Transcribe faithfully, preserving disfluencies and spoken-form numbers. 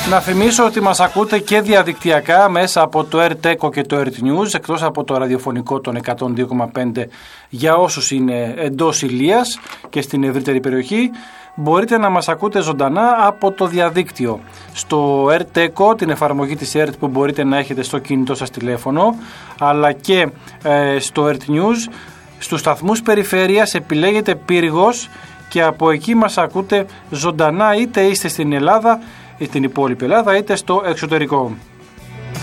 Να θυμίσω ότι μας ακούτε και διαδικτυακά μέσα από το AirTeco και το AirNews, εκτός από το ραδιοφωνικό των εκατόν δύο κόμμα πέντε για όσους είναι εντός Ηλίας και στην ευρύτερη περιοχή. Μπορείτε να μας ακούτε ζωντανά από το διαδίκτυο στο AirTeco, την εφαρμογή της Air που μπορείτε να έχετε στο κινητό σας τηλέφωνο, αλλά και ε, στο AirNews. Στους σταθμούς περιφέρειας επιλέγετε Πύργος και από εκεί μας ακούτε ζωντανά, είτε είστε στην Ελλάδα, στην υπόλοιπη Ελλάδα, είτε στο εξωτερικό.